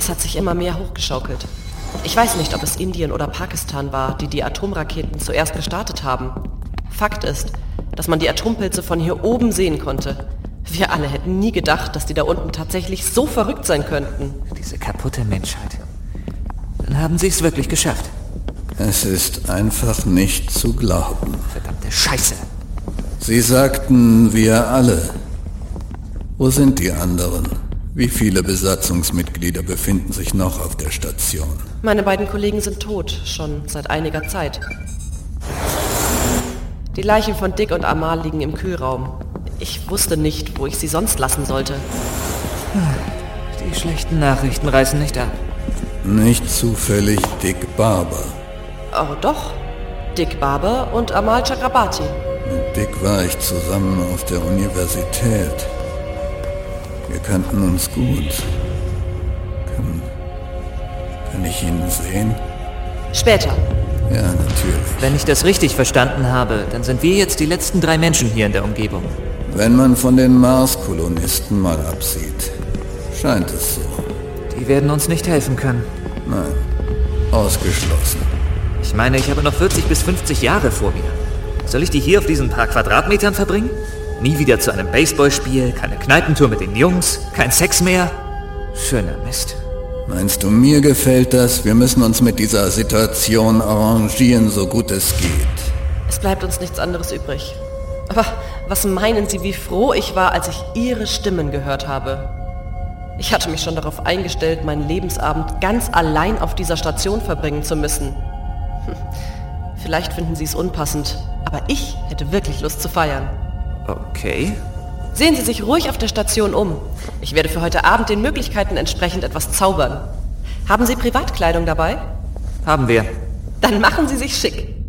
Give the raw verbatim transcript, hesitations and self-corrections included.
Es hat sich immer mehr hochgeschaukelt. Ich weiß nicht, ob es Indien oder Pakistan war, die die Atomraketen zuerst gestartet haben. Fakt ist, dass man die Atompilze von hier oben sehen konnte. Wir alle hätten nie gedacht, dass die da unten tatsächlich so verrückt sein könnten. Diese kaputte Menschheit. Dann haben sie es wirklich geschafft. Es ist einfach nicht zu glauben. Verdammte Scheiße. Sie sagten, wir alle. Wo sind die anderen? Wie viele Besatzungsmitglieder befinden sich noch auf der Station? Meine beiden Kollegen sind tot, schon seit einiger Zeit. Die Leichen von Dick und Amal liegen im Kühlraum. Ich wusste nicht, wo ich sie sonst lassen sollte. Die schlechten Nachrichten reißen nicht ab. Nicht zufällig Dick Barber. Oh doch, Dick Barber und Amal Chakrabarti. Mit Dick war ich zusammen auf der Universität. Wir kannten uns gut. Kann, kann ich ihn sehen? Später. Ja, natürlich. Wenn ich das richtig verstanden habe, dann sind wir jetzt die letzten drei Menschen hier in der Umgebung. Wenn man von den Mars-Kolonisten mal absieht, scheint es so. Die werden uns nicht helfen können. Nein, ausgeschlossen. Ich meine, ich habe noch vierzig bis fünfzig Jahre vor mir. Soll ich die hier auf diesen paar Quadratmetern verbringen? Nie wieder zu einem Baseballspiel, keine Kneipentour mit den Jungs, kein Sex mehr? Schöner Mist. Meinst du, mir gefällt das? Wir müssen uns mit dieser Situation arrangieren, so gut es geht. Es bleibt uns nichts anderes übrig. Aber was meinen Sie, wie froh ich war, als ich Ihre Stimmen gehört habe? Ich hatte mich schon darauf eingestellt, meinen Lebensabend ganz allein auf dieser Station verbringen zu müssen. Hm. Vielleicht finden Sie es unpassend, aber ich hätte wirklich Lust zu feiern. Okay. Sehen Sie sich ruhig auf der Station um. Ich werde für heute Abend den Möglichkeiten entsprechend etwas zaubern. Haben Sie Privatkleidung dabei? Haben wir. Dann machen Sie sich schick.